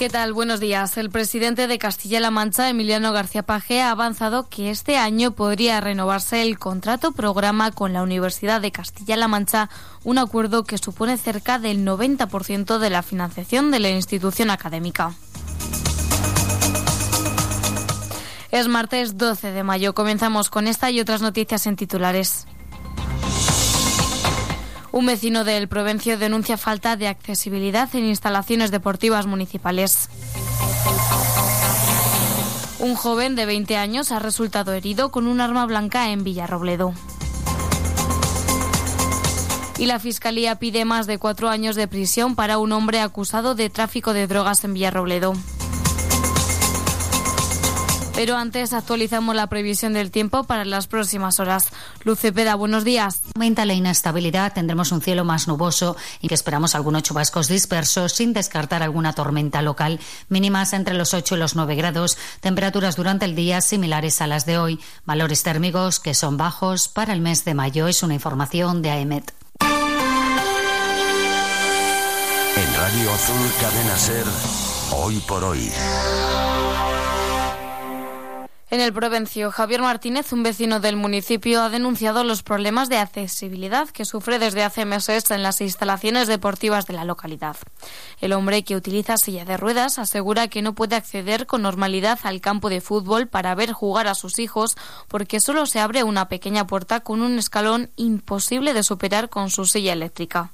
¿Qué tal? Buenos días. El presidente de Castilla-La Mancha, Emiliano García Paje, ha avanzado que este año podría renovarse el contrato programa con la Universidad de Castilla-La Mancha, un acuerdo que supone cerca del 90% de la financiación de la institución académica. Es martes 12 de mayo. Comenzamos con esta y otras noticias en titulares. Un vecino del Provencio denuncia falta de accesibilidad en instalaciones deportivas municipales. Un joven de 20 años ha resultado herido con un arma blanca en Villarrobledo. Y la Fiscalía pide más de 4 años de prisión para un hombre acusado de tráfico de drogas en Villarrobledo. Pero antes actualizamos la previsión del tiempo para las próximas horas. Luz Cepeda, buenos días. Aumenta la inestabilidad, tendremos un cielo más nuboso y que esperamos algunos chubascos dispersos sin descartar alguna tormenta local, mínimas entre los 8 y los 9 grados, temperaturas durante el día similares a las de hoy, valores térmicos que son bajos para el mes de mayo. Es una información de AEMET. En Radio Azul Cadena Ser, Hoy por Hoy. En el Provencio, Javier Martínez, un vecino del municipio, ha denunciado los problemas de accesibilidad que sufre desde hace meses en las instalaciones deportivas de la localidad. El hombre, que utiliza silla de ruedas, asegura que no puede acceder con normalidad al campo de fútbol para ver jugar a sus hijos porque solo se abre una pequeña puerta con un escalón imposible de superar con su silla eléctrica.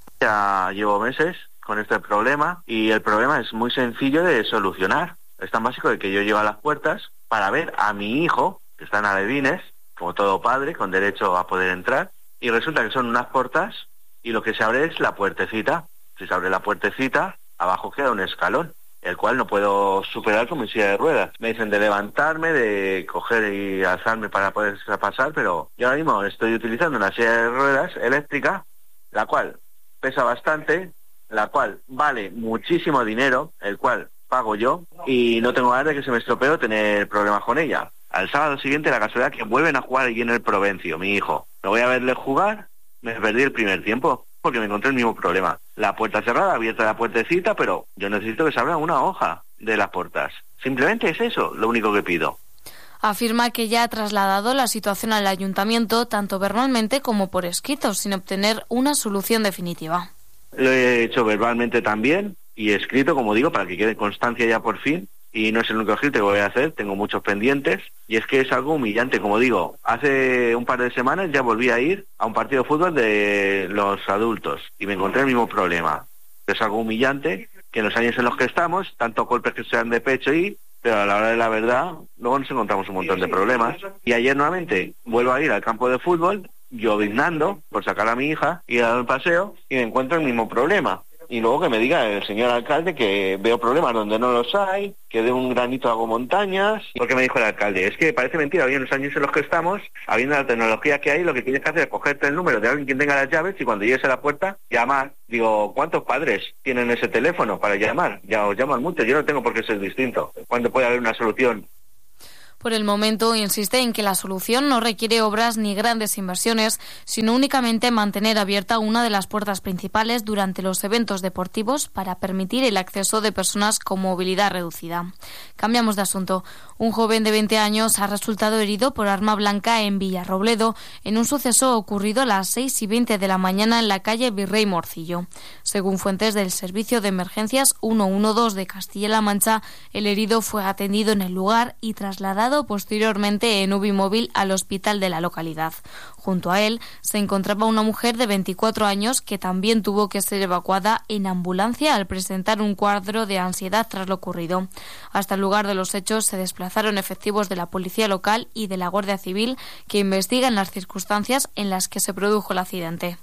Ya llevo meses con este problema y el problema es muy sencillo de solucionar. Es tan básico de que yo llevo a las puertas para ver a mi hijo, que está en alevines, como todo padre, con derecho a poder entrar, y resulta que son unas puertas y lo que se abre es la puertecita. Si se abre la puertecita, abajo queda un escalón, el cual no puedo superar con mi silla de ruedas. Me dicen de levantarme, de coger y alzarme para poder pasar, pero yo ahora mismo estoy utilizando una silla de ruedas eléctrica, la cual pesa bastante, la cual vale muchísimo dinero, el cual pago yo, y no tengo ganas de que se me estropee o tener problemas con ella. Al sábado siguiente, la casualidad que vuelven a jugar allí en el Provencio, mi hijo. No voy a verle jugar, me perdí el primer tiempo, porque me encontré el mismo problema. La puerta cerrada, abierta la puertecita, pero yo necesito que se abra una hoja de las puertas. Simplemente es eso, lo único que pido. Afirma que ya ha trasladado la situación al ayuntamiento, tanto verbalmente como por escrito, sin obtener una solución definitiva. Lo he hecho verbalmente también, y escrito, como digo, para que quede constancia ya por fin, y no es el único escrito que voy a hacer, tengo muchos pendientes, y es que es algo humillante, como digo. Hace un par de semanas ya volví a ir a un partido de fútbol de los adultos, y me encontré el mismo problema. Es algo humillante, que en los años en los que estamos, tanto golpes que se dan de pecho pero a la hora de la verdad, luego nos encontramos un montón de problemas. Y ayer nuevamente vuelvo a ir al campo de fútbol, lloviznando, por sacar a mi hija, y a dar un paseo, y me encuentro el mismo problema. Y luego que me diga el señor alcalde que veo problemas donde no los hay, que de un granito hago montañas. Porque me dijo el alcalde, es que parece mentira, hoy en los años en los que estamos, habiendo la tecnología que hay, lo que tienes que hacer es cogerte el número de alguien que tenga las llaves y cuando llegues a la puerta, llamar. Digo, ¿cuántos padres tienen ese teléfono para llamar? Ya os llaman mucho, yo no tengo por qué ser distinto. ¿Cuándo puede haber una solución? Por el momento, insiste en que la solución no requiere obras ni grandes inversiones, sino únicamente mantener abierta una de las puertas principales durante los eventos deportivos para permitir el acceso de personas con movilidad reducida. Cambiamos de asunto. Un joven de 20 años ha resultado herido por arma blanca en Villarrobledo en un suceso ocurrido a las 6:20 de la mañana en la calle Virrey Morcillo. Según fuentes del Servicio de Emergencias 112 de Castilla-La Mancha, el herido fue atendido en el lugar y trasladado posteriormente en UBI móvil al hospital de la localidad. Junto a él se encontraba una mujer de 24 años que también tuvo que ser evacuada en ambulancia al presentar un cuadro de ansiedad tras lo ocurrido. Hasta el lugar de los hechos se desplazaron efectivos de la policía local y de la Guardia Civil que investigan las circunstancias en las que se produjo el accidente.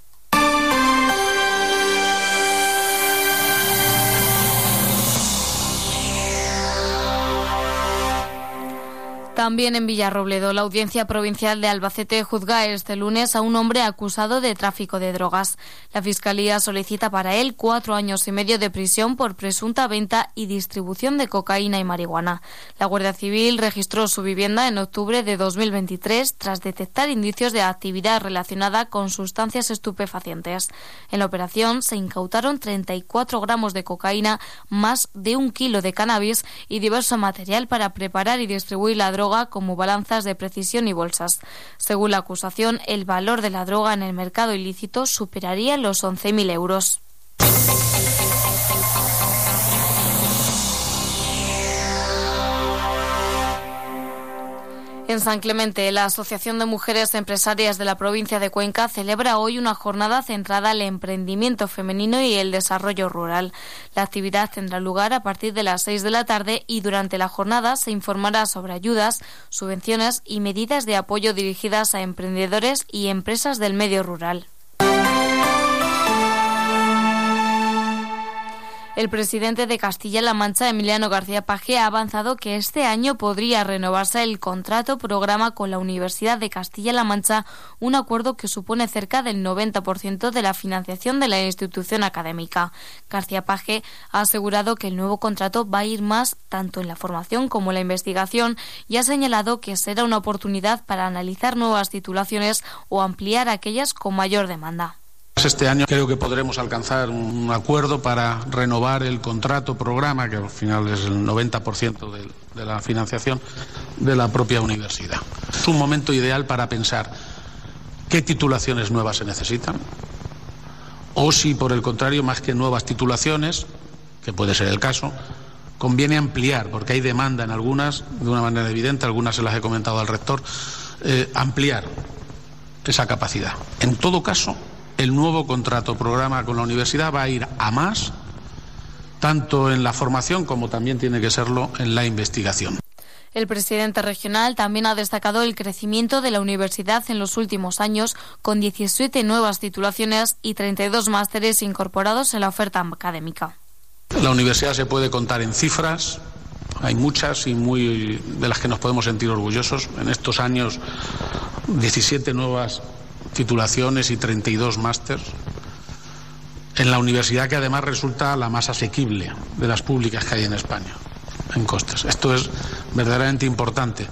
También en Villarrobledo, la Audiencia Provincial de Albacete juzga este lunes a un hombre acusado de tráfico de drogas. La Fiscalía solicita para él 4 años y medio de prisión por presunta venta y distribución de cocaína y marihuana. La Guardia Civil registró su vivienda en octubre de 2023 tras detectar indicios de actividad relacionada con sustancias estupefacientes. En la operación se incautaron 34 gramos de cocaína, más de 1 kilo de cannabis y diverso material para preparar y distribuir la droga, como balanzas de precisión y bolsas. Según la acusación, el valor de la droga en el mercado ilícito superaría los 11.000 euros. En San Clemente, la Asociación de Mujeres Empresarias de la provincia de Cuenca celebra hoy una jornada centrada al emprendimiento femenino y el desarrollo rural. La actividad tendrá lugar a partir de las 6 de la tarde y durante la jornada se informará sobre ayudas, subvenciones y medidas de apoyo dirigidas a emprendedores y empresas del medio rural. El presidente de Castilla-La Mancha, Emiliano García Paje, ha avanzado que este año podría renovarse el contrato programa con la Universidad de Castilla-La Mancha, un acuerdo que supone cerca del 90% de la financiación de la institución académica. García Paje ha asegurado que el nuevo contrato va a ir más tanto en la formación como en la investigación y ha señalado que será una oportunidad para analizar nuevas titulaciones o ampliar aquellas con mayor demanda. Este año creo que podremos alcanzar un acuerdo para renovar el contrato programa, que al final es el 90% de la financiación de la propia universidad. Es un momento ideal para pensar qué titulaciones nuevas se necesitan, o si por el contrario, más que nuevas titulaciones, que puede ser el caso, conviene ampliar, porque hay demanda en algunas, de una manera evidente, algunas se las he comentado al rector, ampliar esa capacidad. En todo caso, el nuevo contrato programa con la universidad va a ir a más, tanto en la formación como también tiene que serlo en la investigación. El presidente regional también ha destacado el crecimiento de la universidad en los últimos años, con 17 nuevas titulaciones y 32 másteres incorporados en la oferta académica. La universidad se puede contar en cifras, hay muchas y muy de las que nos podemos sentir orgullosos. En estos años, 17 nuevas titulaciones y 32 másters en la universidad, que además resulta la más asequible de las públicas que hay en España en costes. Esto es verdaderamente importante.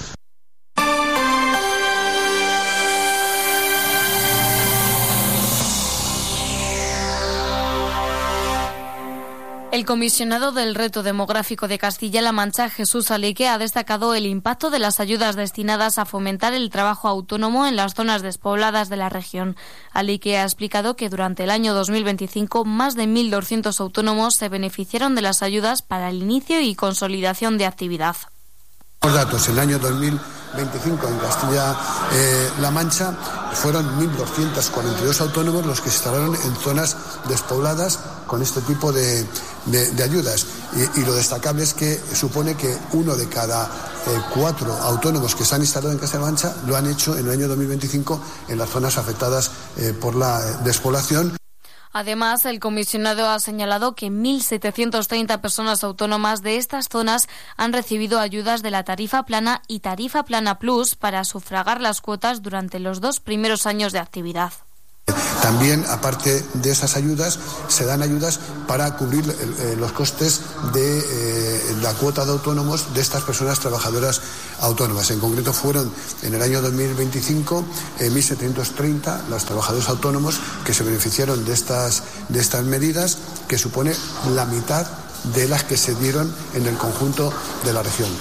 El comisionado del Reto Demográfico de Castilla-La Mancha, Jesús Alique, ha destacado el impacto de las ayudas destinadas a fomentar el trabajo autónomo en las zonas despobladas de la región. Alique ha explicado que durante el año 2025 más de 1.200 autónomos se beneficiaron de las ayudas para el inicio y consolidación de actividad. Los datos, en el año 2025 en Castilla-La Mancha fueron 1.242 autónomos los que se instalaron en zonas despobladas con este tipo de ayudas. Y lo destacable es que supone que 1 de cada 4 autónomos que se han instalado en Castilla-La Mancha lo han hecho en el año 2025 en las zonas afectadas por la despoblación. Además, el comisionado ha señalado que 1.730 personas autónomas de estas zonas han recibido ayudas de la Tarifa Plana y Tarifa Plana Plus para sufragar las cuotas durante los 2 primeros años de actividad. También, aparte de esas ayudas, se dan ayudas para cubrir los costes de la cuota de autónomos de estas personas trabajadoras autónomas. En concreto fueron en el año 2025 1.730 los trabajadores autónomos que se beneficiaron de estas medidas, que supone la mitad de las que se dieron en el conjunto de la región.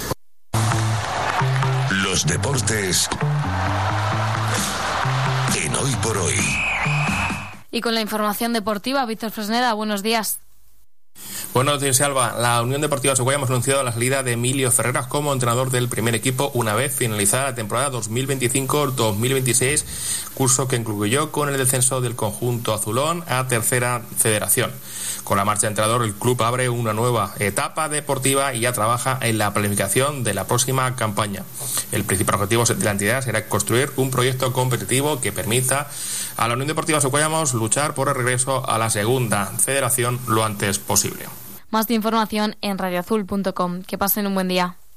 Los deportes en Hoy por Hoy. Y con la información deportiva, Víctor Fresneda, buenos días. Buenos días, Alba. La Unión Deportiva Segovia ha anunciado la salida de Emilio Ferreras como entrenador del primer equipo una vez finalizada la temporada 2025-2026, curso que concluyó con el descenso del conjunto azulón a Tercera Federación. Con la marcha de entrenador, el club abre una nueva etapa deportiva y ya trabaja en la planificación de la próxima campaña. El principal objetivo de la entidad será construir un proyecto competitivo que permita a la Unión Deportiva Segovia luchar por el regreso a la Segunda Federación lo antes posible. Más de información en radioazul.com. Que pasen un buen día.